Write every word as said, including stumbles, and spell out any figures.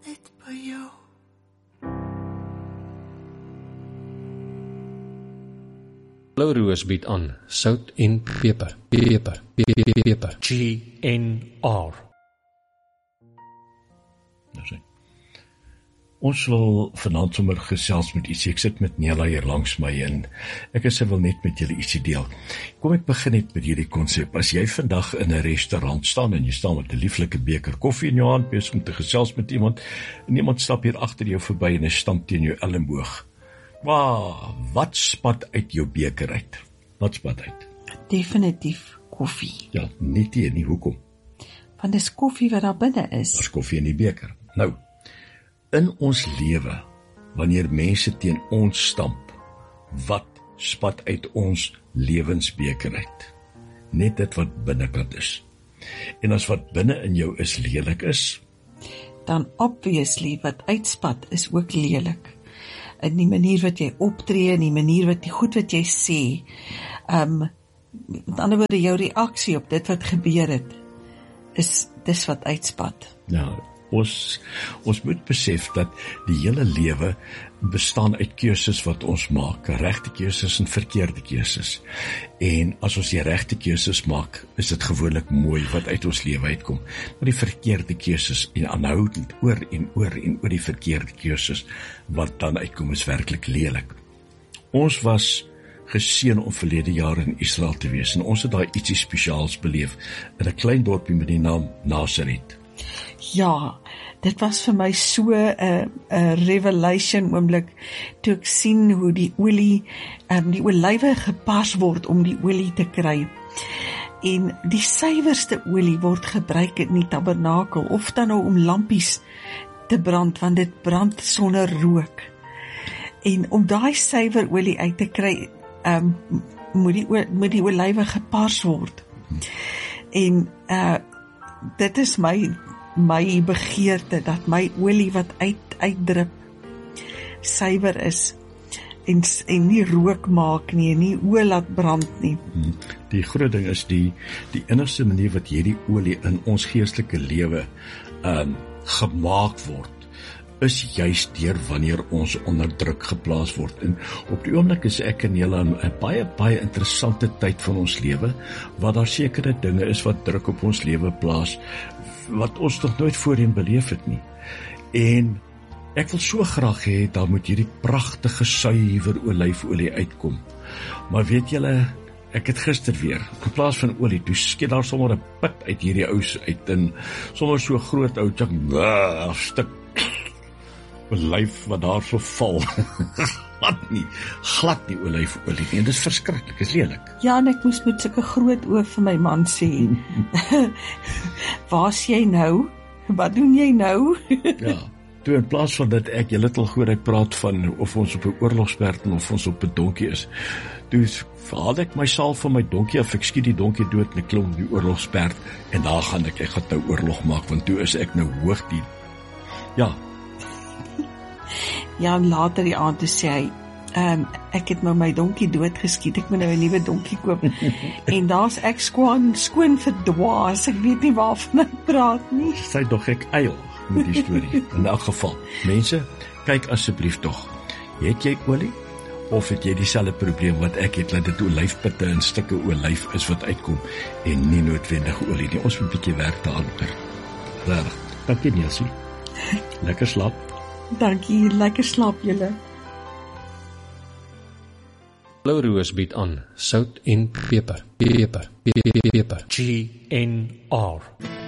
net by jou. Blou Roos bied aan sout en peper, peper, peper, peper. G N R. Nou sê. Ons wil vanaand sommer gesels met ietsie. Ek sit met Nela hier langs my en ek is wil net met julle ietsie deel. Kom ek begin net met hierdie konsep. As jy vandag in 'n restaurant staan en jy staan met 'n lieflike beker koffie in jou hand, besig om te gesels met iemand en iemand stap hier agter jou verby en hy stamp teen jou elmboog. Wow, wat spat uit jou beker uit? Wat spat uit? Definitief koffie. Ja, nie tee nie, hoekom? Want dis koffie wat daar binne is. Daar's koffie in die beker. Nou, in ons lewe, wanneer mense teen ons stamp, wat spat uit ons lewensbeker uit? Net dit wat binnekant is. En as wat binne in jou is lelik is, Dan obviously wat uitspat is ook lelik. In die manier wat jy optree, in die manier wat die goed wat jy sê, um, met ander woorde, jou reaksie op dit wat gebeur het, is dis wat uitspat. ja, ons, ons moet besef dat die hele lewe bestaan uit keuses wat ons maak, regte keuses en verkeerde keuses. En as ons die regte keuses maak, is dit gewoonlik mooi wat uit ons lewe uitkom. Maar die verkeerde keuses en aanhoudend oor en oor en oor die verkeerde keuses wat dan uitkom is werklik lelik. Ons was geseën om verlede jaar in Israel te wees en ons het daai ietsie spesiaals beleef in 'n klein dorpie met die naam Nazareth. Ja, dit was vir my so 'n uh, uh, revelation oomblik toe ek sien hoe die olie, um, die olywe gepars word om die olie te kry. En die suiwerste olie word gebruik in die tabernakel, of dan nou om lampies te brand, want dit brand sonder rook. En om daai suiwer olie uit te kry, um, moet die, moet die olywe gepars word. En uh, dit is my my begeerte, dat my olie wat uit, uitdrup, suiwer is, en, en nie rook maak nie, en nie olie laat brand nie. Die groot ding is die, die enigste manier wat hierdie olie in ons geestelike lewe um, gemaak word, is juist deur wanneer ons onder druk geplaas word. En op die oomblik is ek en julle 'n baie, baie interessante tyd van ons lewe, waar daar sekere dinge is wat druk op ons lewe plaas, wat ons nog nooit voorheen beleef het nie. En ek wil so graag hê, daar moet hierdie pragtige suiwer olyfolie uitkom. Maar weet julle, ek het gister weer, in plaas van olie, toe skiet daar sommer 'n pit uit hierdie ous uit, en sommer so groot ou tjak, een stuk olyf wat daar so val. glad nie, glad nie olyfolie nie, en dit is verskriklik, is lelik. Ja, en ek moes met sulke groot oë vir my man sê, waar's jy nou? Wat doen jy nou? Ja, toe in plaas van dat ek julle al hoor ek praat van of ons op 'n oorlogsperd of ons op 'n donkie is, toe haal ek my saal van my donkie af, ek skiet die donkie dood en ek klim op die oorlogsperd, en daar gaan ek, ek gaan nou oorlog maak, want toe is ek nou hoog die, ja. Ja, en later die aand toe sê hy, um, ek het nou my donkie doodgeskiet, ek moet nou 'n nuwe donkie koop, en daar's ek skoon, skoon verdwaas, ek weet nie waarvan ek praat nie. Sy dog ek eil met die storie, in elk geval. Mense, kyk asseblief tog, het jy olie, of het jy dieselfde probleem wat ek het, dat dit olyfpitte en stukke olyf is wat uitkom, en nie noodwendige olie nie. Ons moet 'n bietjie werk daaroor. Regtig. Dankie Nelsie. Lekker slaap. Dankie, lekker slaap julle. Blou Roos bied aan sout en peper, peper, peper, peper. G N R.